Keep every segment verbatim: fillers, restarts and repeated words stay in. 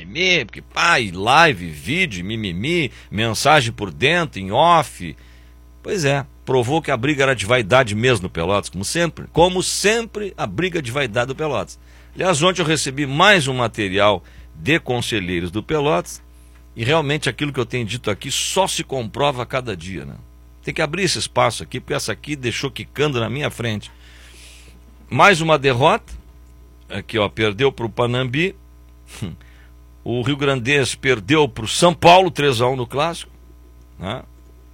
mimimi, porque pá, e live, vídeo, mimimi, mensagem por dentro, em off. Pois é, provou que a briga era de vaidade mesmo no Pelotas, como sempre. Como sempre, a briga de vaidade do Pelotas. Aliás, ontem eu recebi mais um material de conselheiros do Pelotas e realmente aquilo que eu tenho dito aqui só se comprova a cada dia, né? Tem que abrir esse espaço aqui, porque essa aqui deixou quicando na minha frente. Mais uma derrota, aqui ó, perdeu para o Panambi, o Rio Grandense perdeu para o São Paulo, três a um no Clássico, né?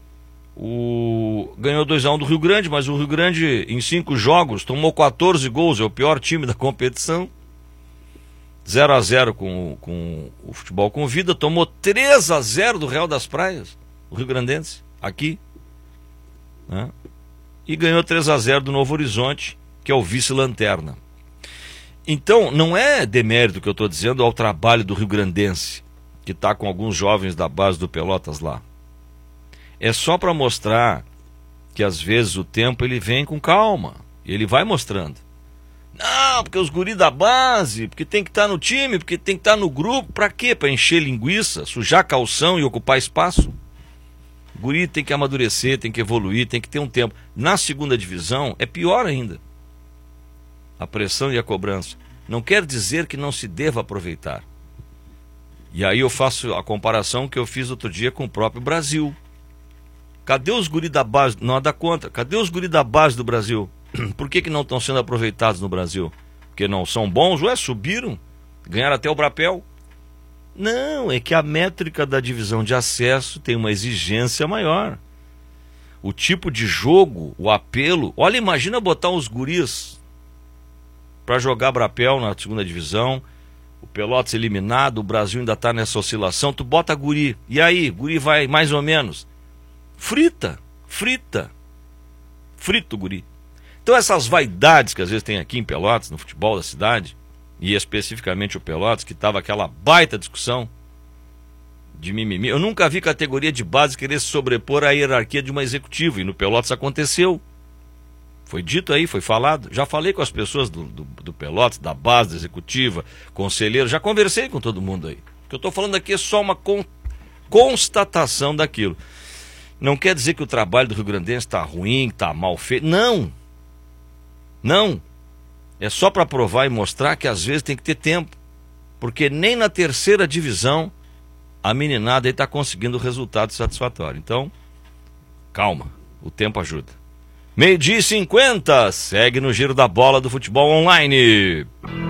O... ganhou dois a um do Rio Grande, mas o Rio Grande em cinco jogos tomou quatorze gols, é o pior time da competição. zero a zero com, com o Futebol Convida, tomou três a zero do Real das Praias, o Rio Grandense, aqui, né? E ganhou três a zero do Novo Horizonte, que é o vice-lanterna. Então, não é demérito que eu estou dizendo ao trabalho do Rio Grandense, que está com alguns jovens da base do Pelotas lá. É só para mostrar que às vezes o tempo ele vem com calma, e ele vai mostrando. Não, porque os guris da base, porque tem que estar no time, porque tem que estar no grupo. Pra quê? Pra encher linguiça, sujar calção e ocupar espaço? O guri tem que amadurecer, tem que evoluir, tem que ter um tempo. Na segunda divisão é pior ainda. A pressão e a cobrança. Não quer dizer que não se deva aproveitar. E aí eu faço a comparação que eu fiz outro dia com o próprio Brasil. Cadê os guris da base? Não dá conta. Cadê os guris da base do Brasil? Por que que não estão sendo aproveitados no Brasil? Porque não são bons? Ué, subiram, ganharam até o Brapel. Não, é que a métrica da divisão de acesso tem uma exigência maior. O tipo de jogo, o apelo. Olha, imagina botar os guris para jogar Brapel na segunda divisão, o Pelotas eliminado, o Brasil ainda está nessa oscilação, tu bota guri, e aí, guri vai mais ou menos. Frita, frita, frito o guri. Então essas vaidades que às vezes tem aqui em Pelotas, no futebol da cidade, e especificamente o Pelotas, que estava aquela baita discussão de mimimi. Eu nunca vi categoria de base querer se sobrepor à hierarquia de uma executiva, e no Pelotas aconteceu. Foi dito aí, foi falado. Já falei com as pessoas do, do, do Pelotas, da base, da executiva, conselheiro, já conversei com todo mundo aí. O que eu estou falando aqui é só uma con constatação daquilo. Não quer dizer que o trabalho do Rio Grandense está ruim, está mal feito. Não! Não! É só para provar e mostrar que às vezes tem que ter tempo. Porque nem na terceira divisão a meninada aí está conseguindo resultado satisfatório. Então, calma, o tempo ajuda. Meio-dia e cinquenta, segue no Giro da Bola do Futebol Online.